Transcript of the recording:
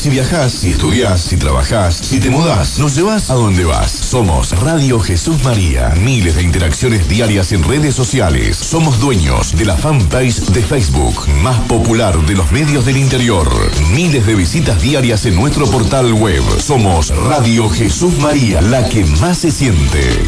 Si viajás, si estudiás, si trabajás, si te mudás, nos llevas a donde vas. Somos Radio Jesús María. Miles de interacciones diarias en redes sociales. Somos dueños de la fanpage de Facebook más popular de los medios del interior. Miles de visitas diarias en nuestro portal web. Somos Radio Jesús María, la que más se siente.